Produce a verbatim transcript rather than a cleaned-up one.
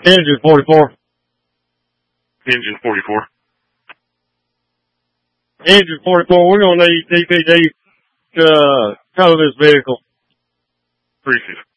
Engine forty-four. Engine forty-four. Engine forty-four, we're going to need D P D to uh, tow this vehicle. Appreciate it.